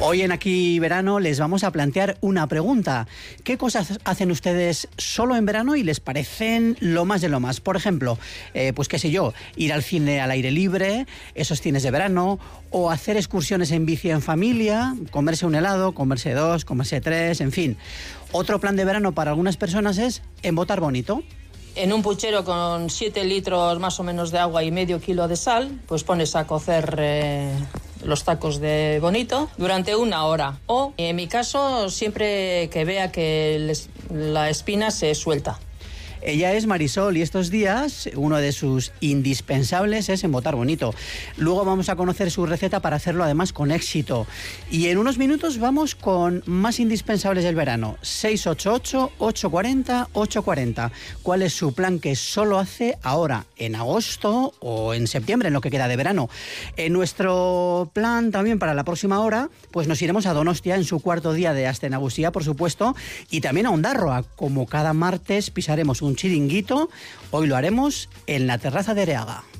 Hoy en Aquí Verano les vamos a plantear una pregunta. ¿Qué cosas hacen ustedes solo en verano y les parecen lo más de lo más? Por ejemplo, pues qué sé yo, ir al cine al aire libre, esos cines de verano, o hacer excursiones en bici en familia, comerse un helado, comerse dos, comerse tres, en fin. Otro plan de verano para algunas personas es embotar bonito. En un puchero con 7 litros más o menos de agua y medio kilo de sal, pues pones a cocer los tacos de bonito durante 1 hora. O, en mi caso, siempre que vea que la espina se suelta. Ella es Marisol y estos días uno de sus indispensables es embotar bonito. Luego vamos a conocer su receta para hacerlo además con éxito. Y en unos minutos vamos con más indispensables del verano. 688-840-840. ¿Cuál es su plan que solo hace ahora, en agosto o en septiembre, en lo que queda de verano? En nuestro plan también para la próxima hora, pues nos iremos a Donostia en su cuarto día de Aste Nagusia, por supuesto, y también a Ondarroa. Como cada martes pisaremos un chiringuito, hoy lo haremos en la terraza de Ereaga.